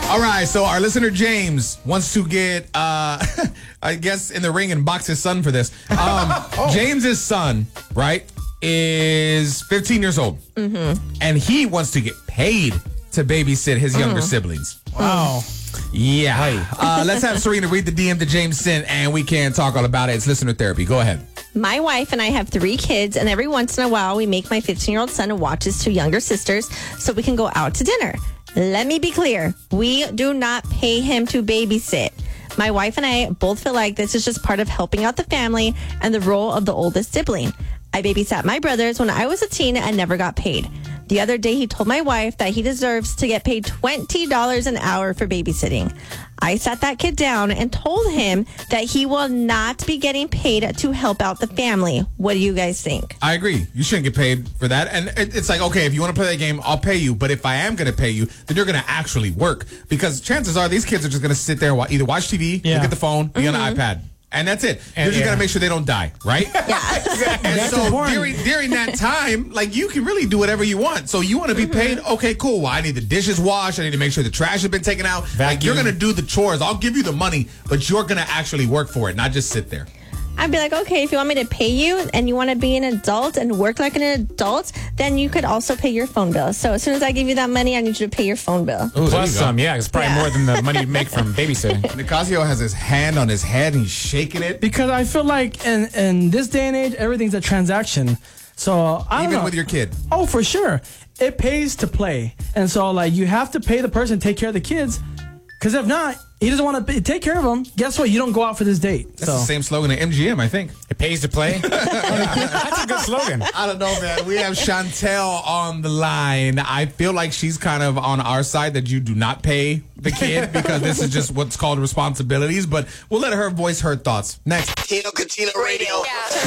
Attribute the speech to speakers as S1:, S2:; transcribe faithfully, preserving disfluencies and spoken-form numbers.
S1: All right, so our listener James wants to get, uh, I guess, in the ring and box his son for this. Um, oh. James's son, right, is fifteen years old. Mm-hmm. And he wants to get paid to babysit his mm. younger siblings.
S2: Wow.
S1: Yeah. Uh, let's have Serena read the D M that James sent, and we can talk all about it. It's listener therapy. Go ahead.
S3: My wife and I have three kids, and every once in a while, we make my fifteen-year-old son watch his two younger sisters so we can go out to dinner. Let me be clear. We do not pay him to babysit. My wife and I both feel like this is just part of helping out the family and the role of the oldest sibling. I babysat my brothers when I was a teen and never got paid. The other day, he told my wife that he deserves to get paid twenty dollars an hour for babysitting. I sat that kid down and told him that he will not be getting paid to help out the family. What do you guys think?
S1: I agree. You shouldn't get paid for that. And it, it's like, okay, if you want to play that game, I'll pay you. But if I am going to pay you, then you're going to actually work. Because chances are these kids are just going to sit there and either watch T V, yeah. look at the phone, be mm-hmm. on the iPad. And that's it. And, You're just yeah. got to make sure they don't die, right?
S3: Yeah.
S1: And so during, during that time, like, you can really do whatever you want. So you want to be mm-hmm. paid? Okay, cool. Well, I need the dishes washed. I need to make sure the trash has been taken out. Vacuum. Like, you're going to do the chores. I'll give you the money, but you're going to actually work for it, not just sit there.
S3: I'd be like, okay, if you want me to pay you and you want to be an adult and work like an adult, then you could also pay your phone bill. So as soon as I give you that money, I need you to pay your phone bill.
S2: Ooh, plus some, yeah. It's probably yeah. more than the money you make from babysitting.
S1: Nicasio has his hand on his head and he's shaking it.
S4: Because I feel like in, in this day and age, everything's a transaction. So I don't
S1: Even
S4: know.
S1: with your kid.
S4: Oh, for sure. It pays to play. And so, like, you have to pay the person to take care of the kids. Because if not, he doesn't want to take care of them. Guess what? You don't go out for this date.
S1: That's
S4: so.
S1: the same slogan at M G M, I think.
S2: It pays to play. That's a good slogan.
S1: I don't know, man. We have Chantel on the line. I feel like she's kind of on our side that you do not pay the kid because this is just what's called responsibilities. But we'll let her voice her thoughts. Next.
S5: Tino Katina Radio. Yeah.